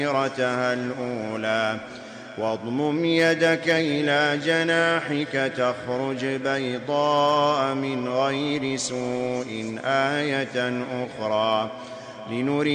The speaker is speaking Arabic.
رتها الأولى واضمم يدك إلى جناحك تخرج بيضاء من غير سوء آية أخرى